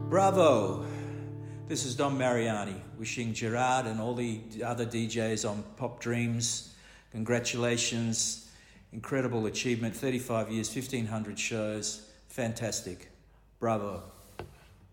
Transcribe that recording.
Bravo! This is Don Mariani wishing Gerard and all the other DJs on Pop Dreams congratulations, incredible achievement, 35 years, 1,500 shows, fantastic. Bravo.